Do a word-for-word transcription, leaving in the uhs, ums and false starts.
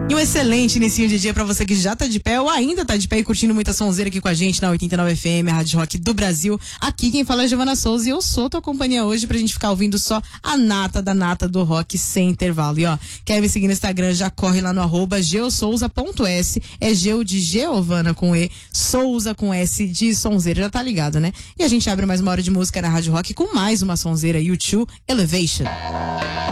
E um excelente inicinho de dia pra você que já tá de pé ou ainda tá de pé e curtindo muita sonzeira aqui com a gente na oitenta e nove F M, a Rádio Rock do Brasil. Aqui quem fala é Giovana Souza e eu sou tua companhia hoje pra gente ficar ouvindo só a nata da nata do rock sem intervalo. E ó, quer me seguir no Instagram, já corre lá no arroba geosouza ponto s, é Geo de Giovana com E, Souza com S de sonzeira, já tá ligado, né? E a gente abre mais uma hora de música na Rádio Rock com mais uma sonzeira, U dois Elevation.